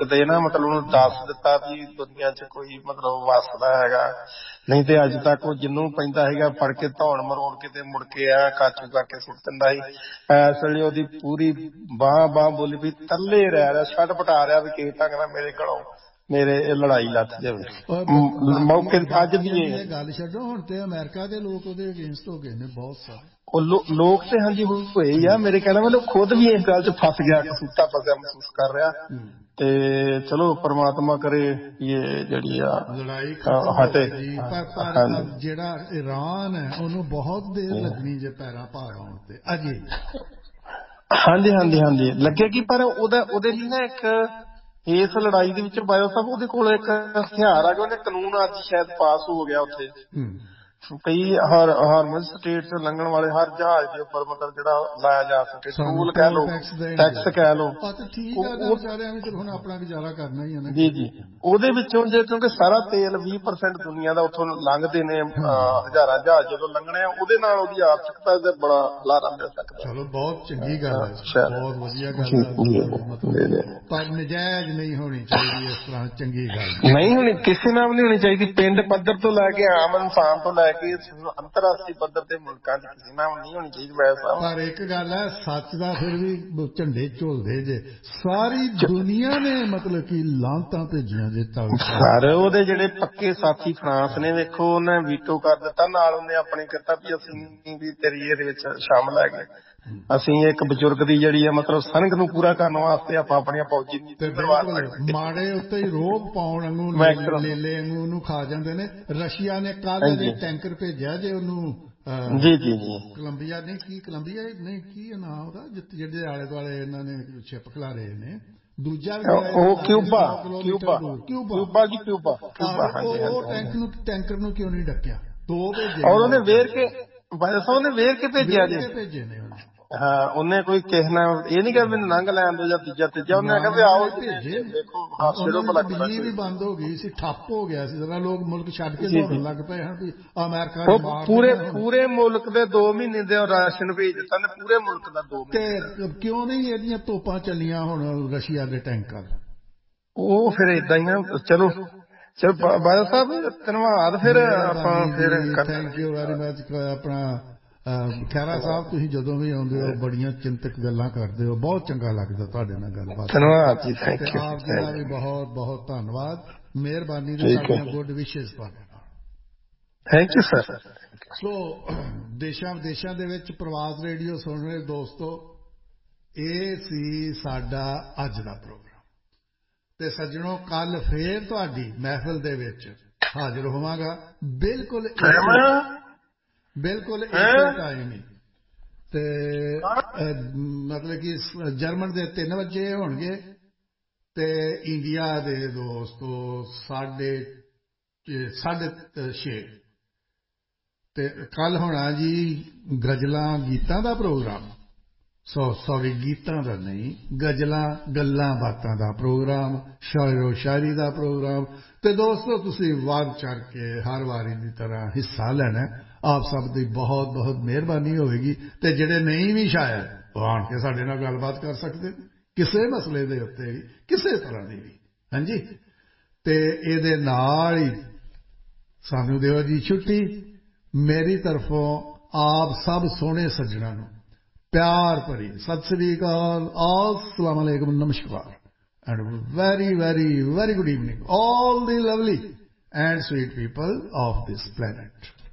ਤੇ ਨਾ ਮਤਲਬ ਉਹਨੂੰ ਦੱਸ ਦਿੱਤਾ ਵੀ ਦੁਨੀਆ 'ਚ ਕੋਈ ਮਤਲਬ ਵੱਸਦਾ ਹੈਗਾ, ਨਹੀਂ ਤੇ ਅੱਜ ਤੱਕ ਉਹ ਜਿਹਨੂੰ ਪੈਂਦਾ ਹੈਗਾ ਫੜ ਕੇ ਧੌਣ ਮਰੋੜ ਕੇ ਤੇ ਮੁੜ ਕੇ ਆ ਕਾਚੂ ਕਰਕੇ ਸੁੱਟ ਦਿੰਦਾ ਸੀ। ਇਸ ਵੇਲੇ ਉਹਦੀ ਪੂਰੀ ਬਾਂਹ ਬੋਲੀ ਵੀ ਤਰਲੇ ਰਹਿ ਰਿਹਾ, ਛੱਡ ਪਟਾ ਰਿਹਾ ਵੀ ਕਿਸੇ ਢੰਗ ਨਾਲ ਮੇਰੇ ਘਰੋਂ ਮੇਰੇ ਇਹ ਲੜਾਈ ਲੱਥ ਜਾਵੇ। ਮੌਕੇ ਅੱਜ ਵੀ ਇਹ ਗੱਲ ਛੱਡੋ, ਹੁਣ ਤੇ ਅਮਰੀਕਾ ਦੇ ਲੋਕ ਉਹਦੇ ਅਗੇਂਸਟ ਹੋ ਗਏ ਨੇ ਬਹੁਤ ਸਾਰੇ। ਉਹ ਲੋਕ ਤੇ ਹਾਂਜੀ ਹੋਏ ਹੀ ਆ, ਮੇਰੇ ਕਹਿਣਾ ਮਤਲਬ ਖੁਦ ਵੀ ਇਸ ਗੱਲ 'ਚ ਫਸ ਗਿਆ, ਕਸੂਤਾ ਫਸਿਆ ਮਹਿਸੂਸ ਕਰ ਰਿਹਾ। ਤੇ ਚਲੋ ਪਰਮਾਤਮਾ ਕਰੇ ਇਹ ਜਿਹੜੀ ਆ ਲੜਾਈ ਹਟੇ। ਪਰ ਜਿਹੜਾ ਈਰਾਨ ਹੈ ਉਹਨੂੰ ਬਹੁਤ ਦੇਰ ਲੱਗਣੀ ਜੇ ਪੈਰਾਂ ਭਾਰ ਆਉਣ ਤੇ ਅਜੇ। ਹਾਂਜੀ ਲੱਗੇਗੀ, ਪਰ ਉਹਦੇ ਲਈ ਨਾ ਇੱਕ ਇਸ ਲੜਾਈ ਦੇ ਵਿੱਚ ਬਾਇਓ ਸਾਹਿਬ ਉਹਦੇ ਕੋਲ ਇੱਕ ਹਥਿਆਰ ਆ ਗਿਆ, ਉਹਨੇ ਕਾਨੂੰਨ ਅੱਜ ਸ਼ਾਇਦ ਪਾਸ ਹੋ ਗਿਆ ਉੱਥੇ। ਕਈ ਹਾਰਮੋਨ ਸਟੇਟ ਚ ਲੰਘਣ ਵਾਲੇ ਹਰ ਜਹਾਜ਼ ਦੇ ਉੱਪਰ ਮਤਲਬ ਜਿਹੜਾ ਲਾਇਆ ਜਾ ਸਕੇ, ਟੂਲ ਕਹਿ ਲਓ, ਟੈਕਸ ਕਹਿ ਲਓ, ਹੁਣ ਆਪਣਾ ਗੁਜ਼ਾਰਾ ਕਰਨਾ ਹੀ ਹੈ ਜੀ। ਉਹਦੇ ਵਿੱਚੋਂ ਜੇ ਕਿਉਂਕਿ ਸਾਰਾ ਤੇਲ 20% ਦੁਨੀਆ ਦਾ ਉੱਥੋਂ ਲੰਘਦੇ ਨੇ, ਹਜ਼ਾਰਾਂ ਜਹਾਜ਼ ਜਦੋਂ ਲੰਘਣੇ ਆ, ਉਹਦੇ ਨਾਲ ਉਹਦੀ ਆਰਥਿਕਤਾ ਤੇ ਬੜਾ ਹੁਲਾਰਾ ਮਿਲ ਸਕਦਾ। ਚਲੋ ਬਹੁਤ ਚੰਗੀ ਗੱਲ ਹੈ, ਬਹੁਤ ਵਧੀਆ ਗੱਲ ਹੈ, ਮਤਲਬ ਪਰ ਨਜਾਇਜ਼ ਨਹੀਂ ਹੋਣੀ ਚਾਹੀਦੀ ਇਸ ਤਰ੍ਹਾਂ। ਚੰਗੀ ਗੱਲ ਨਹੀਂ ਹੋਣੀ, ਕਿਸੇ ਨਾਲ ਵੀ ਨਹੀਂ ਹੋਣੀ ਚਾਹੀਦੀ। ਪਿੰਡ ਪੱਧਰ ਤੋਂ ਲੈ ਕੇ ਆਮ ਇਨਸਾਨ ਤੋਂ ਲੈ ਕੇ ਅੰਤਰਰਾਸ਼ਟਰੀ ਪੱਧਰ ਤੇ ਮੁਲਕਾਂ 'ਚ ਕਿਸੇ ਨਾਲ ਨਹੀਂ ਹੋਣੀ ਚਾਹੀਦੀ ਵੈਸਾ। ਪਰ ਇੱਕ ਗੱਲ ਹੈ, ਸੱਚ ਦਾ ਫਿਰ ਵੀ ਝੰਡੇ ਝੁਲਦੇ ਜੇ, ਸਾਰੀ ਦੁਨੀਆ ਨੇ ਮਤਲਬ ਕਿ ਲਾਂਤਾਂ ਭੇਜੀਆਂ ਜੇ ਸਰ। ਉਹਦੇ ਜਿਹੜੇ ਪੱਕੇ ਸਾਥੀ ਫਰਾਂਸ ਨੇ, ਵੇਖੋ ਉਹਨੇ ਵੀਟੋ ਕਰ ਦਿੱਤਾ, ਨਾਲ ਉਹਨੇ ਆਪਣੇ ਕੀਤਾ ਵੀ ਅਸੀਂ ਵੀ ਤੇਰੀ ਇਹਦੇ ਵਿੱਚ ਸ਼ਾਮਲ ਹੈਗੇ। ਅਸੀਂ ਇੱਕ ਬਜ਼ੁਰਗ ਦੀ ਜਿਹੜੀ ਆ ਮਤਲਬ ਸਨਕ ਨੂੰ ਪੂਰਾ ਕਰਨ ਵਾਸਤੇ ਆਪਾਂ ਆਪਣੀਆਂ ਫੌਜੀ ਮਾੜੇ ਉੱਤੇ ਹੀ ਰੋਬ ਪਾਉਣ ਵਾਂਗੂ ਲੇਲੇ ਵਾਂਗੂ ਉਹਨੂੰ ਖਾ ਜਾਂਦੇ ਨੇ। ਰਸ਼ੀਆ ਨੇ ਕੱਲ ਜੇ ਟੈਂਕਰ ਭੇਜਿਆ ਜੇ ਉਹਨੂੰ, ਜੀ ਕੋਲੰਬੀਆ ਨਹੀਂ ਕੀ ਨਾਂ ਉਹਦਾ, ਜਿਹਦੇ ਆਲੇ ਦੁਆਲੇ ਇਹਨਾਂ ਨੇ ਸ਼ਿਪ ਖਿਲਾਰੇ ਨੇ, ਦੂਜਾ ਉਹ ਕਿਊਬਾ। ਉਹ ਟੈਂਕਰ ਨੂੰ ਕਿਉਂ ਨਹੀਂ ਡੱਕਿਆ? 2 ਭੇਜੇ ਔਰ ਉਹਨੇ ਵੇਰ ਕੇ ਭੇਜਿਆ ਜੀ। ਭੇਜੇ ਨੇ ਉਹਨੇ। ਹਾਂ, ਉਹਨੇ ਕੋਈ ਕਿਸੇ ਨਾਲ ਇਹ ਨੀ ਕਿਹਾ ਮੈਨੂੰ ਲੰਘ ਲੈਣ ਦੋ ਜਾਂ ਤੀਜਾ, ਉਹਨੇ ਆਖਿਆ ਵੀ ਆਓ ਦੇਖੋ ਹਾਸਿਓ ਭਲਾ। ਬਿਜਲੀ ਵੀ ਬੰਦ ਹੋ ਗਈ ਸੀ, ਠੱਪ ਹੋ ਗਿਆ ਸੀ ਜਰਾ, ਲੋਕ ਮੁਲਕ ਛੱਡ ਕੇ ਦੌੜਨ ਲੱਗ ਪਏ ਹਨ ਵੀ ਅਮਰੀਕਾ ਪੂਰੇ ਮੁਲਕ ਦੇ 2 ਮਹੀਨੇ ਦੇ ਰਾਸ਼ਨ ਭੇਜ ਦਿੱਤਾ ਨੇ, ਪੂਰੇ ਮੁਲਕ ਦਾ 2 ਮਹੀਨੇ। ਤੇ ਕਿਉਂ ਨਹੀਂ ਇਹਦੀਆਂ ਤੋਪਾਂ ਚੱਲੀਆਂ ਹੁਣ ਰਸ਼ੀਆ ਦੇ ਟੈਂਕਰ? ਉਹ ਫਿਰ ਏਦਾਂ ਹੀ ਆ। ਚਲੋ ਬਾਦਲ ਸਾਹਿਬ ਧੰਨਵਾਦ। ਫਿਰ ਆਪਾਂ ਥੈਂਕ ਯੂ ਵੈਰੀ ਮਚ। ਆਪਣਾ ਖਹਿਰਾ ਸਾਹਿਬ, ਤੁਸੀਂ ਜਦੋਂ ਵੀ ਆਉਂਦੇ ਹੋ ਬੜੀਆਂ ਚਿੰਤਕ ਗੱਲਾਂ ਕਰਦੇ ਹੋ, ਬਹੁਤ ਚੰਗਾ ਲੱਗਦਾ ਤੁਹਾਡੇ ਨਾਲ ਗੱਲਬਾਤ। ਧੰਨਵਾਦ ਜੀ, ਥੈਂਕ ਯੂ। ਆਪ ਜੀ ਦਾ ਵੀ ਬਹੁਤ ਬਹੁਤ ਧੰਨਵਾਦ, ਮਿਹਰਬਾਨੀ ਨੇ ਸਾਡੀਆਂ ਗੁੱਡ ਵਿਸ਼ੇਸ ਤੁਹਾਡੇ ਨਾਲ। Thank you sir. ਸੋ ਦੇਸ਼ਾਂ ਵਿਦੇਸ਼ਾਂ ਦੇ ਵਿੱਚ ਪ੍ਰਵਾਸ ਰੇਡੀਓ ਸੁਣ ਰਹੇ ਦੋਸਤੋ, ਇਹ ਸੀ ਸਾਡਾ ਅੱਜ ਦਾ ਪ੍ਰੋਗਰਾਮ। ਤੇ ਸੱਜਣੋ, ਕੱਲ ਫੇਰ ਤੁਹਾਡੀ ਮਹਿਫਿਲ ਦੇ ਵਿੱਚ ਹਾਜ਼ਰ ਹੋਵਾਂਗਾ, ਬਿਲਕੁਲ ਇਸੇ ਟਾਈਮ ਹੀ। ਤੇ ਮਤਲਬ ਕਿ ਜਰਮਨ ਦੇ 3 ਵਜੇ ਹੋਣਗੇ ਤੇ ਇੰਡੀਆ ਦੇ ਦੋਸਤੋ 6:30। ਤੇ ਕੱਲ ਹੋਣਾ ਜੀ ਗਜ਼ਲਾਂ ਗੀਤਾਂ ਦਾ ਪ੍ਰੋਗਰਾਮ। ਸੌਰੀ, ਗੀਤਾਂ ਦਾ ਨਹੀਂ, ਗਜ਼ਲਾਂ ਗੱਲਾਂ ਬਾਤਾਂ ਦਾ ਪ੍ਰੋਗਰਾਮ, ਸ਼ਾਇਰੋ ਸ਼ਾਇਰੀ ਦਾ ਪ੍ਰੋਗਰਾਮ। ਤੇ ਦੋਸਤੋ, ਤੁਸੀਂ ਵੱਧ ਚੜ੍ਹ ਕੇ ਹਰ ਵਾਰੀ ਦੀ ਤਰ੍ਹਾਂ ਹਿੱਸਾ ਲੈਣਾ। ਆਪ ਸਭ ਦੀ ਬਹੁਤ ਬਹੁਤ ਮਿਹਰਬਾਨੀ ਹੋਵੇਗੀ। ਤੇ ਜਿਹੜੇ ਨਹੀਂ ਵੀ ਸ਼ਾਇਰ, ਉਹ ਆਣ ਕੇ ਸਾਡੇ ਨਾਲ ਗੱਲਬਾਤ ਕਰ ਸਕਦੇ ਕਿਸੇ ਮਸਲੇ ਦੇ ਉੱਤੇ ਵੀ, ਕਿਸੇ ਤਰ੍ਹਾਂ ਦੀ ਵੀ। ਹਾਂਜੀ, ਤੇ ਇਹਦੇ ਨਾਲ ਹੀ ਸਾਨੂੰ ਦਿਓ ਜੀ ਛੁੱਟੀ। ਮੇਰੀ ਤਰਫੋਂ ਆਪ ਸਭ ਸੋਹਣੇ ਸੱਜਣਾਂ ਨੂੰ ਪਿਆਰ ਭਰੀ ਸਤਿ ਸ੍ਰੀ ਅਕਾਲ, अस्सलाम वालेकुम, नमस्कार, and very very very good evening all the lovely and sweet people of this planet.